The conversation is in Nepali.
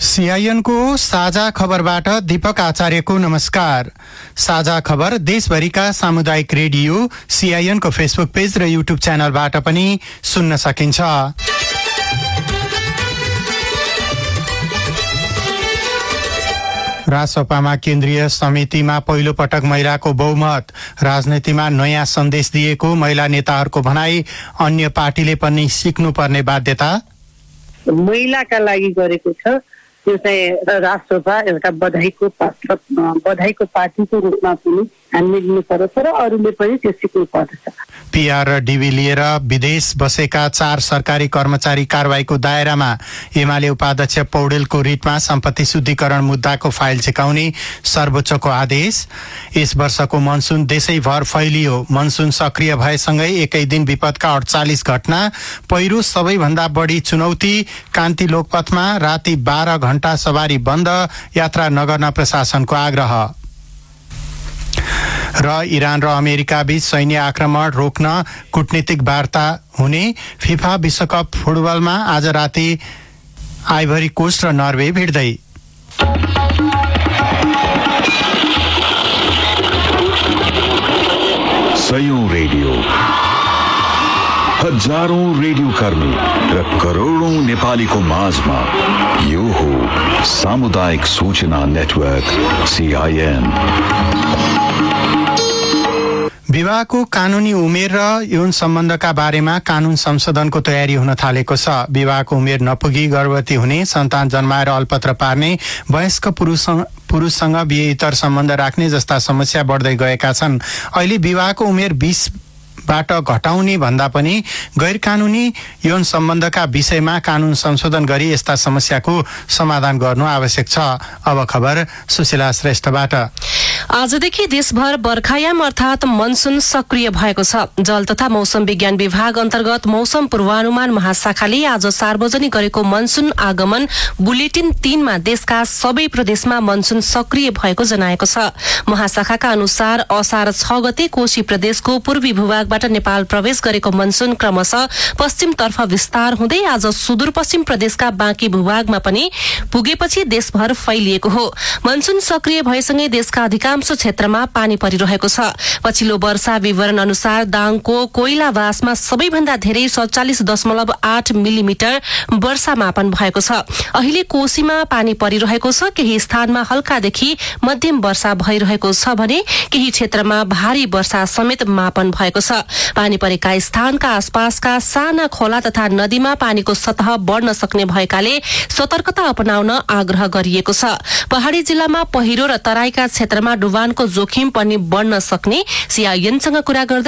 सीआईएनको साझा खबरबाट दीपक आचार्यको नमस्कार। साझा खबर देशभरिका सामुदायिक रेडियो सीआईएनको फेसबुक पेज र युट्युब च्यानलबाट पनि सुन्न सकिन्छ। राजसभामा केन्द्रीय समितिमा पहिलो पटक महिलाको बहुमत, राजनीतिमा नयाँ सन्देश दिएको महिला नेताहरूको भनाई, अन्य पार्टीले पनि सिक्नुपर्ने बाध्यता। महिलाका लागि गरेको छ त्यो चाहिँ राष्ट्रसभा एउटा बधाईको पार्टीको रूपमा पनि हामीले लिनुपर्छ र अरूले पनि त्यो सिक्नु पर्दछ। पीआर र डीबी लिएर विदेश बसेका 4 सरकारी कर्मचारी कारबाहीको दायरामा, एमाले उपाध्यक्ष पौडेलको रिटमा सम्पत्ति शुद्धिकरण मुद्दाको फाइल झिकाउने सर्वोच्चको आदेश। यस वर्षको मनसुन देशैभर फैलियो, मनसुन सक्रिय भएसँगै एकै दिन विपदका 48 घटना, पहिरो सबैभन्दा बढी चुनौती, कान्ति लोकपथमा राति 12 घण्टा सवारी बन्द, यात्रा नगर्न प्रशासनको आग्रह। र इरान र अमेरिका बीच सैन्य आक्रमण रोक्न कूटनीतिक वार्ता हुने। फिफा विश्वकप फुटबलमा आज राति आइभरी कोस्ट र नर्वे भिड्दै। सयौं रेडियो, हजारौं रेडियो कर्मी र करोडौं नेपालीको माझमा यो हो सामुदायिक सूचना नेटवर्क सीआईएन। विवाहको कानूनी उमेर र यौन सम्बन्धका बारेमा कानून संशोधनको तयारी हुन थालेको छ। विवाहको उमेर नपुगी गर्भवती हुने, सन्तान जन्माएर अल्पत्र पार्ने, वयस्क पुरुषसँग विवाहेतर सम्बन्ध राख्ने जस्ता समस्या बढ्दै गएका छन्। अहिले विवाहको उमेर 20 बाट घटाउने भन्दा पनि गैर कानूनी यौन सम्बन्धका विषयमा कानून संशोधन गरी यस्ता समस्याको समाधान गर्नु आवश्यक छ। अब खबर सुशीला श्रेष्ठबाट। आजदेखि देशभर बर्खायाम अर्थात मनसुन सक्रिय भएको छ। जल तथा मौसम विज्ञान विभाग अन्तर्गत मौसम पूर्वानुमान महाशाखाले आज सार्वजनिक गरेको मनसुन आगमन बुलेटिन 3 मा देशका सबै प्रदेशमा मनसुन सक्रिय भएको जनाएको छ। महाशाखाका अनुसार असार 6 गते कोशी प्रदेशको पूर्वी भूभागबाट नेपाल प्रवेश गरेको मनसुन क्रमशः पश्चिमतर्फ विस्तार हुँदै आज सुदूरपश्चिम प्रदेशका बाँकी भूभागमा पनि पुगेपछि देशभर फैलिएको हो। मनसुन सक्रिय भएसँगै देशका अधिकांश क्षेत्रमा पानी परिरहेको छ। पछिल्लो वर्षा विवरण अनुसार दाङको कोइलावासमा सबैभन्दा धेरै 47.8 मिलिमिटर वर्षा मापन भएको छ। अहिले कोशीमा पानी परिरहेको छ। केही स्थानमा हल्कादेखि मध्यम वर्षा भइरहेको छ भने केही क्षेत्रमा भारी वर्षा समेत मापन भएको छ। पानी परेका स्थानका आसपासका साना खोला तथा नदीमा पानीको सतह बढ्न सक्ने भएकाले सतर्कता अपनाउन आग्रह गरिएको छ। पहाड़ी जिल्लामा पहिरो र तराईका क्षेत्रमा डुबानको जोखिम पनि बढ्न सक्ने सीआईएनसँग कुरा गर्दै